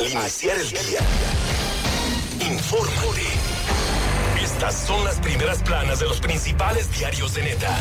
Al iniciar el día, infórmate. Estas son las primeras planas de los principales diarios de Neta.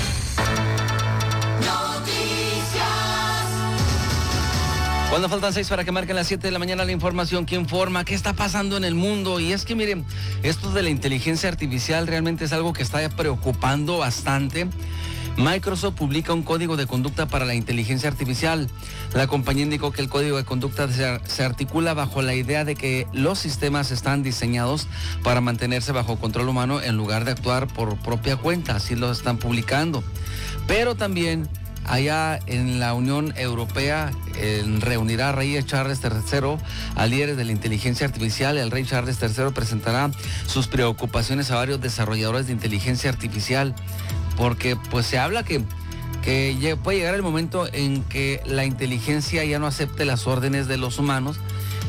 Cuando faltan 6 para que marquen las 7 de la mañana, la información que informa qué está pasando en el mundo. Y es que miren, esto de la inteligencia artificial realmente es algo que está preocupando bastante. Microsoft publica un código de conducta para la inteligencia artificial. La compañía indicó que el código de conducta se articula bajo la idea de que los sistemas están diseñados para mantenerse bajo control humano en lugar de actuar por propia cuenta. Así lo están publicando. Pero también allá en la Unión Europea reunirá a Rey Charles III a líderes de la inteligencia artificial. El Rey Charles III presentará sus preocupaciones a varios desarrolladores de inteligencia artificial, porque pues se habla que puede llegar el momento en que la inteligencia ya no acepte las órdenes de los humanos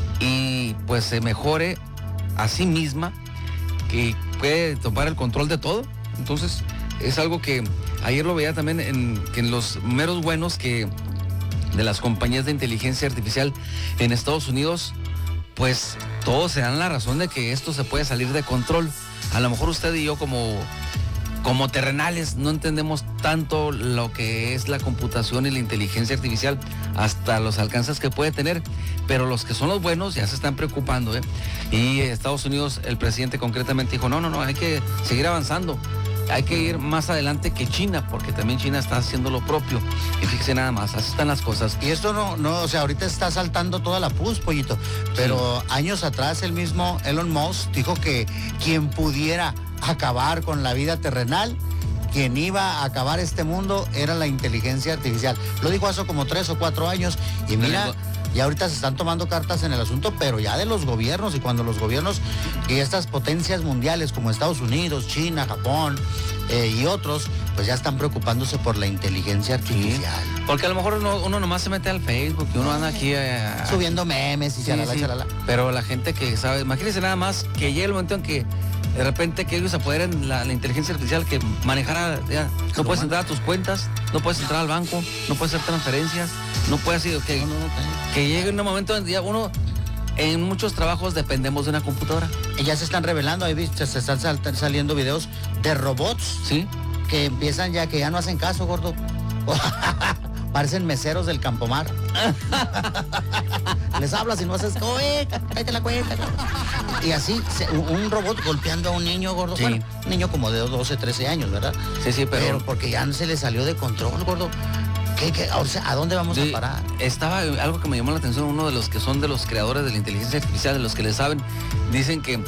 y pues se mejore a sí misma, que puede tomar el control de todo. Entonces es algo que ayer lo veía también en los meros buenos que de las compañías de inteligencia artificial en Estados Unidos, pues todos se dan la razón de que esto se puede salir de control. A lo mejor usted y yo como terrenales no entendemos tanto lo que es la computación y la inteligencia artificial hasta los alcances que puede tener, pero los que son los buenos ya se están preocupando, Y Estados Unidos, el presidente concretamente dijo, no, hay que seguir avanzando. Hay que ir más adelante que China, porque también China está haciendo lo propio. Y fíjese nada más, así están las cosas. Y esto no, o sea, ahorita está saltando toda la pus, pollito. Pero sí, años atrás el mismo Elon Musk dijo que quien pudiera acabar con la vida terrenal, quien iba a acabar este mundo, era la inteligencia artificial. Lo dijo hace como 3 o 4 años. Y mira, ya ahorita se están tomando cartas en el asunto, pero ya de los gobiernos, y cuando los gobiernos y estas potencias mundiales como Estados Unidos, China, Japón y otros, pues ya están preocupándose por la inteligencia artificial. Sí, porque a lo mejor uno nomás se mete al Facebook y uno anda aquí subiendo memes y chalala. Pero la gente que sabe, imagínense nada más que llegue el momento en que de repente que ellos apoderen la inteligencia artificial, que manejara, ya, no puedes entrar a tus cuentas, no puedes entrar al banco, no puedes hacer transferencias, no puedes ir, que llegue un momento en día uno, en muchos trabajos dependemos de una computadora. Y ya se están revelando, ahí viste, se están saliendo videos de robots, ¿sí?, que empiezan ya, que ya no hacen caso, gordo. Parecen meseros del Campomar. Les hablas y no haces, cállate la cuenta. Y así, un robot golpeando a un niño, gordo. Sí. Bueno, un niño como de 12, 13 años, ¿verdad? Sí, pero porque ya se le salió de control, gordo. O sea, ¿a dónde vamos a parar? Estaba algo que me llamó la atención, uno de los que son de los creadores de la inteligencia artificial, de los que le saben, dicen que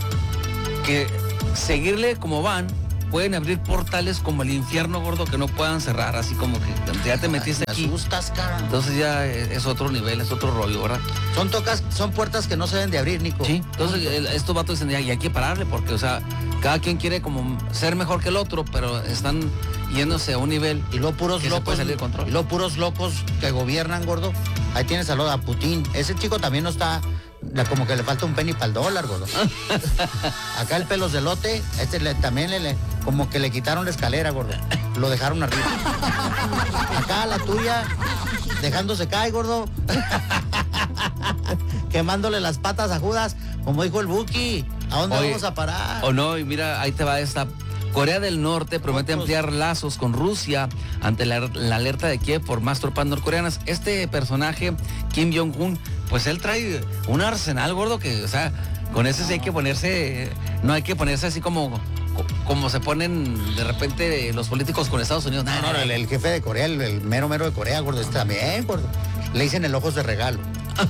seguirle como van, pueden abrir portales como el infierno, gordo, que no puedan cerrar, así como que ya te metiste aquí. Me asustas, cara. Entonces ya es otro nivel, es otro rollo, ¿verdad? Son puertas que no se deben de abrir, Nico. Sí, entonces estos vatos dicen, ya, y hay que pararle, porque, o sea, cada quien quiere como ser mejor que el otro, pero están yéndose a un nivel. Y luego puros que locos. Se puede salir de control. Y luego puros locos que gobiernan, gordo. Ahí tienes a Putin. Ese chico también no está, como que le falta un penny para el dólar, gordo. Acá el pelos de lote, también como que le quitaron la escalera, gordo. Lo dejaron arriba. Acá la tuya, dejándose caer, gordo. Quemándole las patas a Judas, como dijo el Buki. ¿A dónde vamos a parar? O no, y mira, ahí te va esta. Corea del Norte promete ampliar lazos con Rusia ante la alerta de Kiev por más tropas norcoreanas. Este personaje, Kim Jong-un, pues él trae un arsenal, gordo, que, o sea, con ese sí hay que ponerse, no hay que ponerse así como se ponen de repente los políticos con Estados Unidos. No, el jefe de Corea, el mero de Corea, gordo, está bien, gordo. Le dicen el ojos de regalo.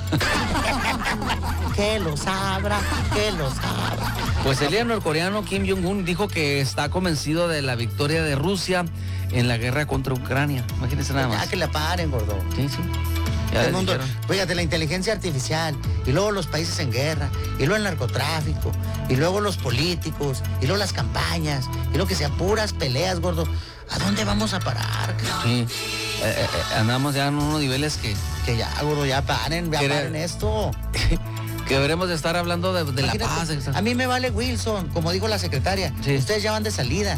Que los abra. Pues el líder norcoreano Kim Jong-un dijo que está convencido de la victoria de Rusia en la guerra contra Ucrania. Imagínense nada más. Ya que la paren, gordo. Sí. El mundo, fíjate, la inteligencia artificial, y luego los países en guerra, y luego el narcotráfico, y luego los políticos, y luego las campañas, y luego que sean puras peleas, gordo. ¿A dónde vamos a parar? Sí, andamos ya en unos niveles que ya, gordo, ya paren esto. Que deberemos de estar hablando de la paz. A mí me vale Wilson, como dijo la secretaria. Sí. Ustedes ya van de salida.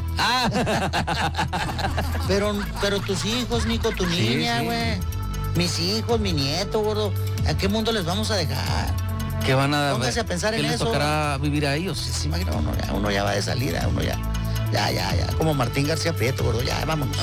Pero tus hijos, Nico, tu niña, güey. Sí. Mis hijos, mi nieto, gordo. ¿A qué mundo les vamos a dejar? ¿Qué van a Póngase a pensar en les eso. tocará vivir a ellos? Se imagina, uno ya va de salida, uno ya, como Martín García Prieto, gordo, ya, vámonos.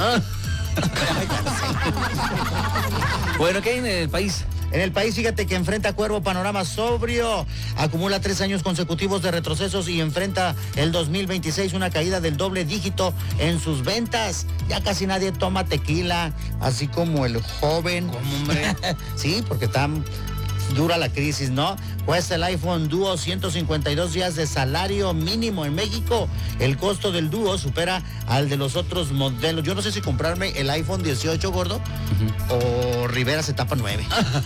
Bueno, ¿qué hay en el país? En el país, fíjate que enfrenta Cuervo panorama sobrio, acumula 3 años consecutivos de retrocesos y enfrenta el 2026 una caída del doble dígito en sus ventas. Ya casi nadie toma tequila, así como el joven. ¿Cómo, hombre? Sí, porque está dura la crisis, ¿no? Cuesta el iPhone Duo 152 días de salario mínimo en México. El costo del Duo supera al de los otros modelos. Yo no sé si comprarme el iPhone 18, gordo, o Rivera se tapa 9.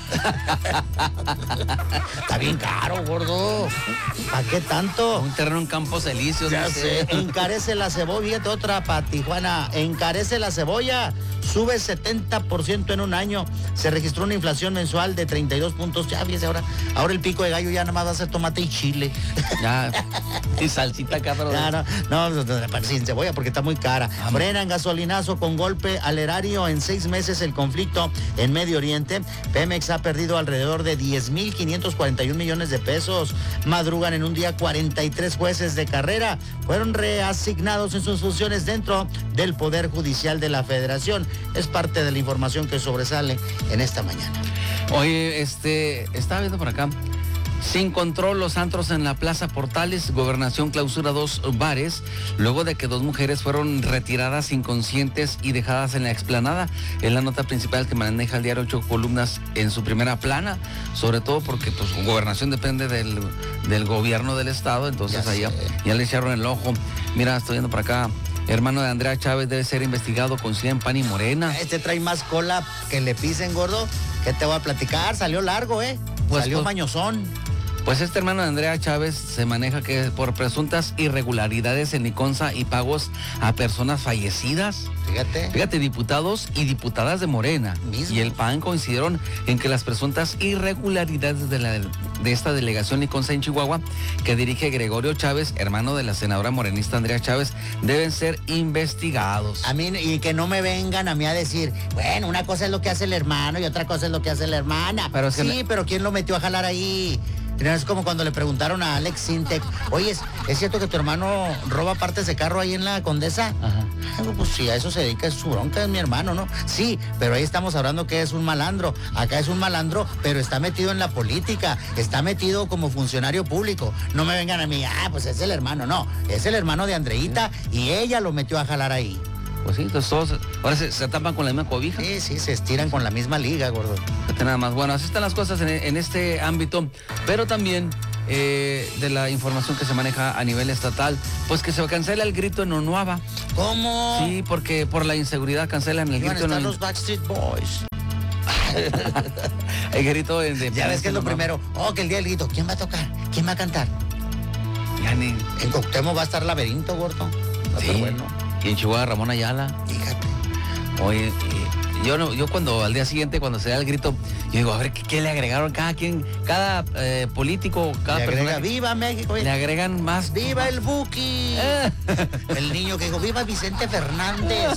Está bien caro, gordo. ¿Para qué tanto? Un terreno en Campos Elíseos, Ya no sé. Encarece la cebolla, fíjate otra para Tijuana. Encarece la cebolla, sube 70% en un año. Se registró una inflación mensual de 32 puntos. Ya fíjese ahora el pico de gallo ya nada más va a ser tomate y chile. Ya, y salsita acá, pero... Ya, no, sin cebolla porque está muy cara. Frenan gasolinazo con golpe al erario en 6 meses el conflicto en Medio Oriente. Pemex ha perdido alrededor de 10,541 millones de pesos. Madrugan en un día 43 jueces de carrera. Fueron reasignados en sus funciones dentro del Poder Judicial de la Federación. Es parte de la información que sobresale en esta mañana. Oye, estaba viendo por acá. Sin control los antros en la Plaza Portales, Gobernación clausura 2 bares, luego de que 2 mujeres fueron retiradas inconscientes y dejadas en la explanada. Es la nota principal que maneja el diario 8 columnas en su primera plana, sobre todo porque pues Gobernación depende del gobierno del estado, entonces allá ya le echaron el ojo. Mira, estoy viendo por acá. Hermano de Andrea Chávez debe ser investigado con 100 PAN y Morena. Este trae más cola que le pisen, gordo. ¿Qué te voy a platicar? Salió largo, salió mañosón. Pues este hermano de Andrea Chávez se maneja que por presuntas irregularidades en Liconza y pagos a personas fallecidas. Fíjate, diputados y diputadas de Morena y el PAN coincidieron en que las presuntas irregularidades de esta delegación Liconza en Chihuahua, que dirige Gregorio Chávez, hermano de la senadora morenista Andrea Chávez, deben ser investigados. A mí, y que no me vengan a mí a decir, bueno, una cosa es lo que hace el hermano y otra cosa es lo que hace la hermana. Pero es que pero ¿quién lo metió a jalar ahí? Es como cuando le preguntaron a Alex Sintek, oye, ¿es cierto que tu hermano roba partes de carro ahí en la Condesa? Ajá. Pues sí, a eso se dedica, es su bronca, es mi hermano, ¿no? Sí, pero ahí estamos hablando que es un malandro. Acá es un malandro, pero está metido en la política, está metido como funcionario público. No me vengan a mí, pues es el hermano, no, es el hermano de Andreita y ella lo metió a jalar ahí. Pues sí, entonces todos ahora se tapan con la misma cobija. Sí, se estiran con la misma liga, gordo. Nada más. Bueno, así están las cosas en este ámbito, pero también de la información que se maneja a nivel estatal, pues que se cancela el grito en Onuaba. ¿Cómo? Sí, porque por la inseguridad cancelan el grito en los Backstreet Boys. El grito de... Ya ves que es lo primero. Que el día del grito, ¿quién va a tocar? ¿Quién va a cantar? Ya ni... En Cuauhtémoc va a estar Laberinto, gordo. Sí. Bueno. Y en Chihuahua, Ramón Ayala. Fíjate. Oye, yo cuando al día siguiente, cuando se da el grito, yo digo, a ver, ¿qué le agregaron? Cada político, cada le persona. ¡Viva México! Le agregan más. ¡Viva el Buki! El niño que dijo, ¡viva Vicente Fernández!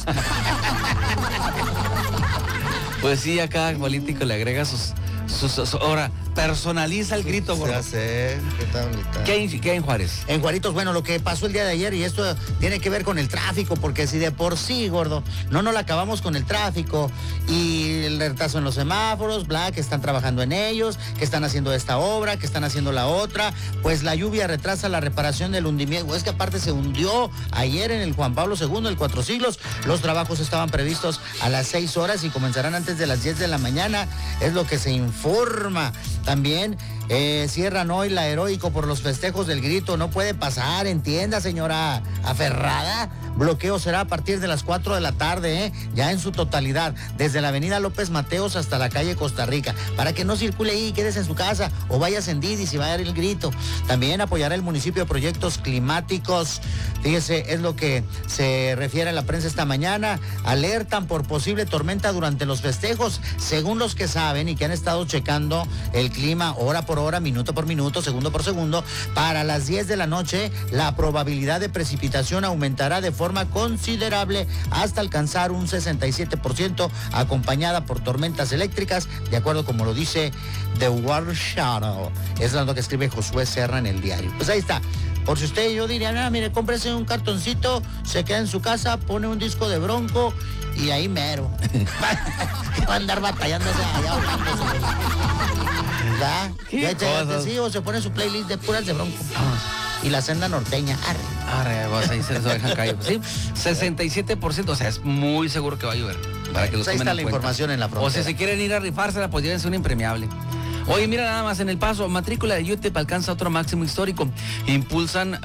Pues sí, a cada político le agrega sus ahora, personaliza el grito, gordo. Ya sé, qué tablita. ¿Qué hay en Juárez? En Juaritos, bueno, lo que pasó el día de ayer, y esto tiene que ver con el tráfico, porque si de por sí, gordo, no la acabamos con el tráfico, y el retraso en los semáforos, que están trabajando en ellos, que están haciendo esta obra, que están haciendo la otra, pues la lluvia retrasa la reparación del hundimiento. Es que aparte se hundió ayer en el Juan Pablo II, el 4 Siglos. Los trabajos estaban previstos a las 6 horas y comenzarán antes de las 10 de la mañana, es lo que se informa. También cierran hoy la Heroico por los festejos del grito. No puede pasar, entienda, señora aferrada. Bloqueo será a partir de las 4 de la tarde, ya en su totalidad, desde la avenida López Mateos hasta la calle Costa Rica, para que no circule ahí, quédese en su casa o vayas en Didi si va a dar el grito. También apoyará el municipio proyectos climáticos. Fíjese, es lo que se refiere a la prensa esta mañana. Alertan por posible tormenta durante los festejos, según los que saben y que han estado checando el clima hora por por hora, minuto por minuto, segundo por segundo. Para las 10 de la noche, la probabilidad de precipitación aumentará de forma considerable hasta alcanzar un 67%, acompañada por tormentas eléctricas, de acuerdo como lo dice The Weather Channel. Es lo que escribe Josué Serra en el diario. Pues ahí está. Por si usted, yo diría, mire, cómprese un cartoncito, se queda en su casa, pone un disco de Bronco y ahí mero. Va a andar batallando allá ahogándose. ¿Verdad? Sí, o se pone su playlist de puras de Bronco. Y la senda norteña. Arre, pues ahí se les dejan caer. Sí, 67%, o sea, es muy seguro que va a llover. Para que los ahí está la información en la frontera. O si se quieren ir a rifársela, pues llévense un impermeable. Oye, mira nada más en El Paso, matrícula de UTEP alcanza otro máximo histórico. Impulsan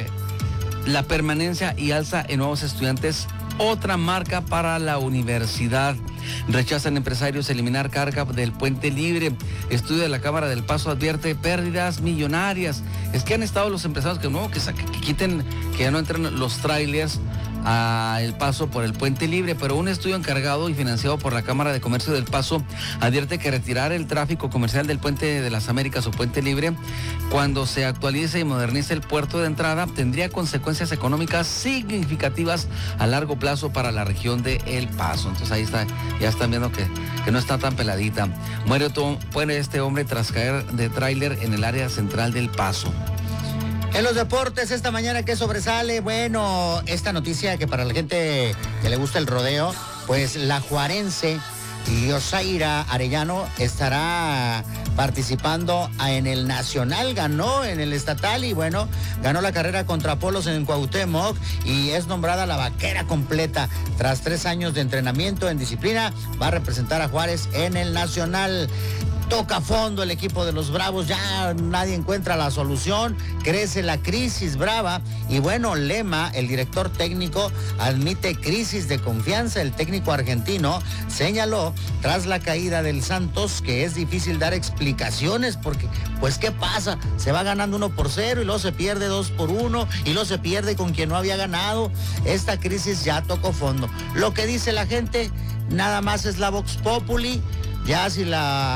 la permanencia y alza en nuevos estudiantes, otra marca para la universidad. Rechazan empresarios eliminar carga del puente libre. Estudio de la Cámara del Paso advierte pérdidas millonarias. Es que han estado los empresarios que quiten, que ya no entren los trailers a El Paso por el puente libre, pero un estudio encargado y financiado por la Cámara de Comercio del Paso advierte que retirar el tráfico comercial del puente de las Américas o puente libre, cuando se actualice y modernice el puerto de entrada, tendría consecuencias económicas significativas a largo plazo para la región de El Paso. Entonces ahí está, ya están viendo que no está tan peladita. Muere este hombre tras caer de tráiler en el área central del Paso. En los deportes esta mañana, ¿qué sobresale? Bueno, esta noticia que para la gente que le gusta el rodeo, pues la juarense Yosaira Arellano estará participando en el nacional, ganó en el estatal y bueno, ganó la carrera contra Polos en Cuauhtémoc y es nombrada la vaquera completa. Tras 3 años de entrenamiento en disciplina, va a representar a Juárez en el nacional. Toca fondo el equipo de los Bravos, ya nadie encuentra la solución, crece la crisis brava y bueno, Lema, el director técnico, admite crisis de confianza. El técnico argentino señaló tras la caída del Santos que es difícil dar explicaciones porque, pues, ¿qué pasa? Se va ganando 1-0 y luego se pierde 2-1 y luego se pierde con quien no había ganado. Esta crisis ya tocó fondo. Lo que dice la gente nada más es la Vox Populi. Ya si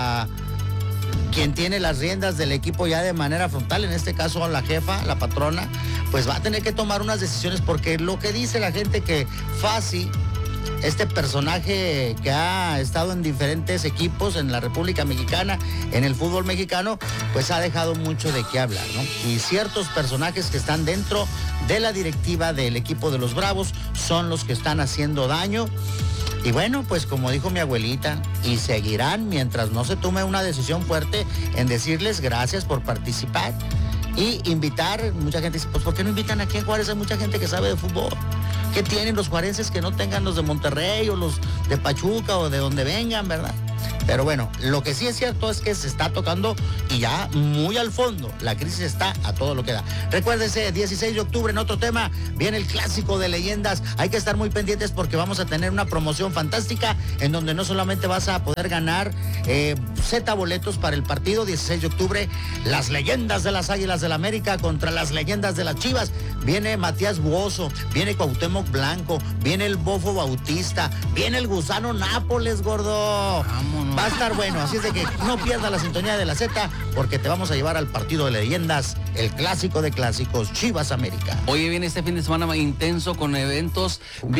quien tiene las riendas del equipo ya de manera frontal, en este caso la jefa, la patrona, pues va a tener que tomar unas decisiones porque lo que dice la gente que Fassi, este personaje que ha estado en diferentes equipos en la República Mexicana, en el fútbol mexicano, pues ha dejado mucho de qué hablar, ¿no? Y ciertos personajes que están dentro de la directiva del equipo de los Bravos son los que están haciendo daño. Y bueno, pues como dijo mi abuelita, y seguirán mientras no se tome una decisión fuerte en decirles gracias por participar y invitar. Mucha gente dice, pues ¿por qué no invitan aquí en Juárez? Hay mucha gente que sabe de fútbol. ¿Qué tienen los juarenses que no tengan los de Monterrey o los de Pachuca o de donde vengan, verdad? Pero bueno, lo que sí es cierto es que se está tocando y ya muy al fondo. La crisis está a todo lo que da. Recuérdense, 16 de octubre en otro tema, viene el clásico de leyendas. Hay que estar muy pendientes porque vamos a tener una promoción fantástica en donde no solamente vas a poder ganar Z boletos para el partido 16 de octubre, las leyendas de las Águilas del América contra las leyendas de las Chivas. Viene Matías Buoso, viene Cuauhtémoc Blanco, viene el Bofo Bautista, viene el Gusano Nápoles, gordo. Vámonos. Va a estar bueno, así es de que no pierdas la sintonía de la Z porque te vamos a llevar al partido de leyendas, el clásico de clásicos, Chivas América. Oye, viene este fin de semana intenso con eventos